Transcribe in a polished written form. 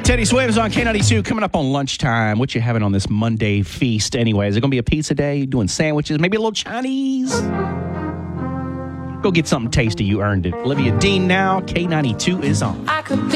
Teddy Swims on K92 coming up on lunchtime. What you having on this Monday feast anyway? Is it going to be a pizza day? Doing sandwiches? Maybe a little Chinese? Go get something tasty. You earned it. Olivia Dean now. K92 is on. I could be